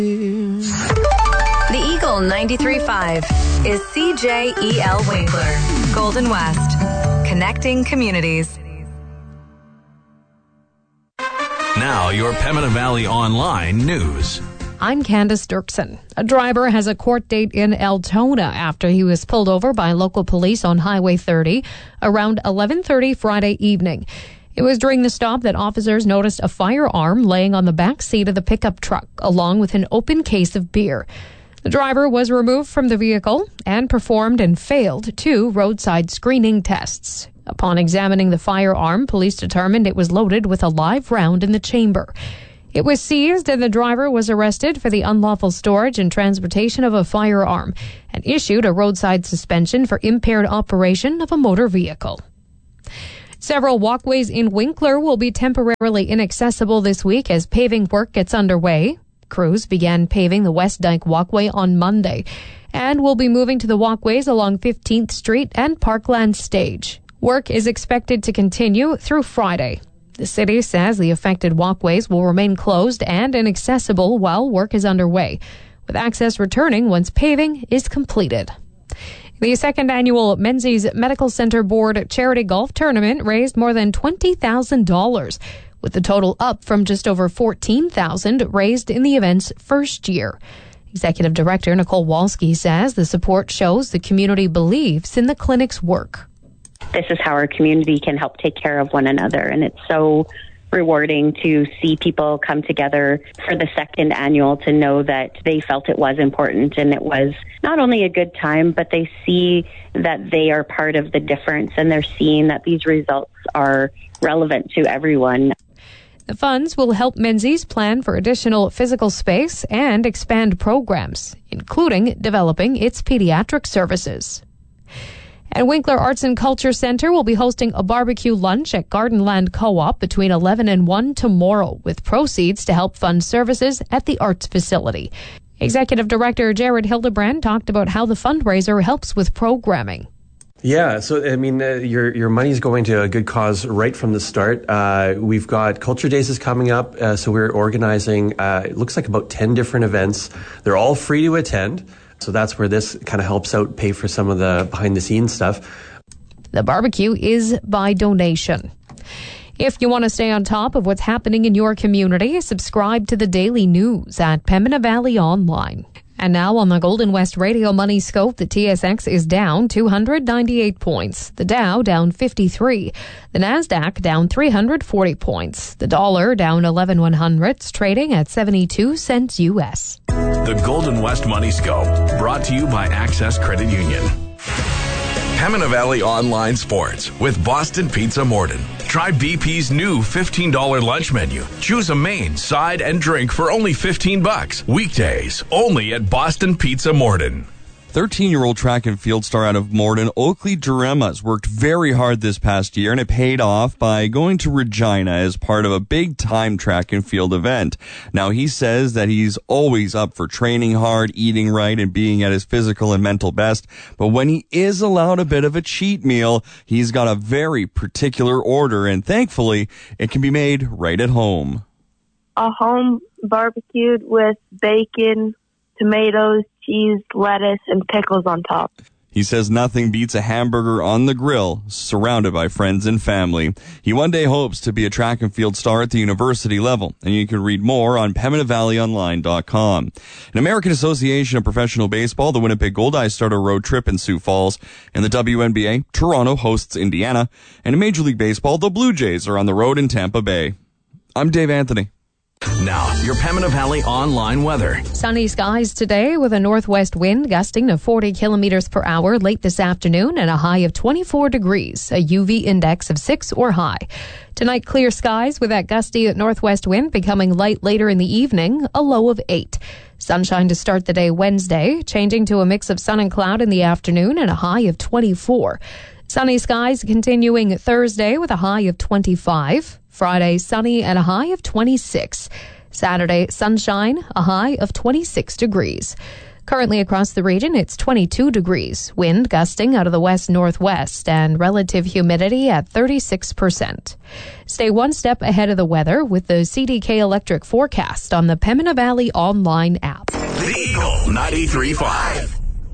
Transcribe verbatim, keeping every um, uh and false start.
The Eagle ninety-three point five is C J E L Winkler, Golden West, connecting communities. Now, your Pembina Valley Online news. I'm Candace Dirksen. A driver has a court date in Altona after he was pulled over by local police on Highway thirty around eleven thirty Friday evening. It was during the stop that officers noticed a firearm laying on the back seat of the pickup truck, along with an open case of beer. The driver was removed from the vehicle and performed and failed two roadside screening tests. Upon examining the firearm, police determined it was loaded with a live round in the chamber. It was seized and the driver was arrested for the unlawful storage and transportation of a firearm and issued a roadside suspension for impaired operation of a motor vehicle. Several walkways in Winkler will be temporarily inaccessible this week as paving work gets underway. Crews began paving the West Dyke walkway on Monday and will be moving to the walkways along fifteenth Street and Parkland Stage. Work is expected to continue through Friday. The city says the affected walkways will remain closed and inaccessible while work is underway, with access returning once paving is completed. The second annual Menzies Medical Center Board Charity Golf Tournament raised more than twenty thousand dollars, with the total up from just over fourteen thousand dollars raised in the event's first year. Executive Director Nicole Walski says the support shows the community believes in the clinic's work. This is how our community can help take care of one another, and it's so rewarding to see people come together for the second annual to know that they felt it was important and it was not only a good time, but they see that they are part of the difference and they're seeing that these results are relevant to everyone. The funds will help Menzies plan for additional physical space and expand programs, including developing its pediatric services. And Winkler Arts and Culture Center will be hosting a barbecue lunch at Gardenland Co-op between eleven and one tomorrow, with proceeds to help fund services at the arts facility. Executive Director Jared Hildebrand talked about how the fundraiser helps with programming. Yeah, so I mean, uh, your your money's going to a good cause right from the start. Uh, we've got Culture Days is coming up, uh, so we're organizing, uh, it looks like about ten different events. They're all free to attend. So that's where this kind of helps out pay for some of the behind-the-scenes stuff. The barbecue is by donation. If you want to stay on top of what's happening in your community, subscribe to the daily news at Pembina Valley Online. And now on the Golden West Radio Money Scope, the T S X is down two hundred ninety-eight points. The Dow down fifty-three. The Nasdaq down three hundred forty points. The dollar down eleven one hundredths, trading at seventy-two cents U S. The Golden West Money Scope, brought to you by Access Credit Union. Pembina Valley Online Sports with Boston Pizza Morden. Try B P's new fifteen dollars lunch menu. Choose a main, side, and drink for only fifteen bucks. Weekdays, only at Boston Pizza Morden. thirteen-year-old track and field star out of Morden, Oakley Duremas, worked very hard this past year, and it paid off by going to Regina as part of a big-time track and field event. Now, he says that he's always up for training hard, eating right, and being at his physical and mental best, but when he is allowed a bit of a cheat meal, he's got a very particular order, and thankfully, it can be made right at home. A home barbecued with bacon, tomatoes, cheese, lettuce, and pickles on top. He says nothing beats a hamburger on the grill, surrounded by friends and family. He one day hopes to be a track and field star at the university level, and you can read more on Pembina Valley Online dot com. An American Association of Professional Baseball, the Winnipeg Goldeyes start a road trip in Sioux Falls. In the W N B A, Toronto hosts Indiana. And in Major League Baseball, the Blue Jays are on the road in Tampa Bay. I'm Dave Anthony. Now, your Pembina Valley Online weather. Sunny skies today with a northwest wind gusting to forty kilometers per hour late this afternoon and a high of twenty-four degrees, a U V index of six or high. Tonight, clear skies with that gusty northwest wind becoming light later in the evening, a low of eight. Sunshine to start the day Wednesday, changing to a mix of sun and cloud in the afternoon and a high of twenty-four. Sunny skies continuing Thursday with a high of twenty-five. Friday, sunny and a high of twenty-six. Saturday, sunshine, a high of twenty-six degrees. Currently across the region, it's twenty-two degrees. Wind gusting out of the west-northwest and relative humidity at thirty-six percent. Stay one step ahead of the weather with the C D K Electric forecast on the Pembina Valley online app. The Eagle ninety-three point five.